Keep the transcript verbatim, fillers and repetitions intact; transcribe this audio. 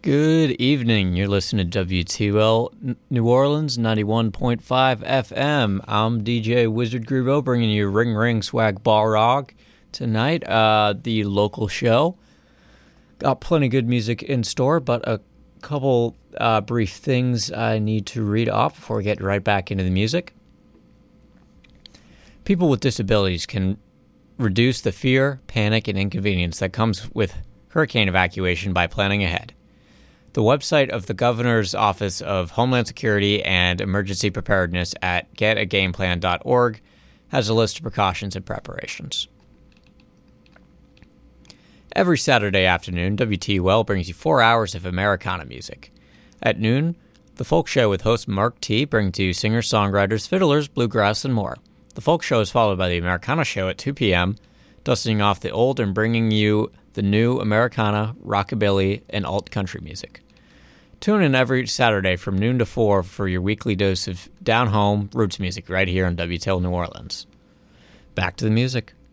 Good evening. You're listening to W T L New Orleans ninety-one point five F M. I'm D J Wizard Grebo bringing you Ring Ring Swag Ball Rock tonight. Uh, the local show. Got plenty of good music in store, but a couple uh, brief things I need to read off before we get right back into the music. People with disabilities can reduce the fear, panic, and inconvenience that comes with hurricane evacuation by planning ahead. The website of the Governor's Office of Homeland Security and Emergency Preparedness at get a game plan dot org has a list of precautions and preparations. Every Saturday afternoon, W T U L brings you four hours of Americana music. At noon, The Folk Show with host Mark T. brings you singers, songwriters, fiddlers, bluegrass, and more. The Folk Show is followed by the Americana Show at two p.m., dusting off the old and bringing you the new Americana, rockabilly, and alt-country music. Tune in every Saturday from noon to four for your weekly dose of down-home roots music right here on W T L New Orleans. Back to the music.